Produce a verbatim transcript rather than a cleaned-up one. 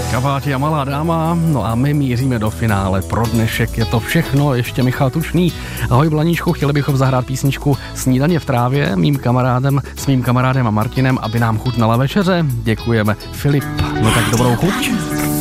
Kaváti a malá dáma, no a my míříme do finále. Pro dnešek je to všechno, ještě Michal Tučný. Ahoj Blaníčku, chtěli bychom zahrát písničku Snídaně v trávě mým kamarádem, s mým kamarádem a Martinem, aby nám chutnala večeře. Děkujeme, Filip. No tak dobrou chuť.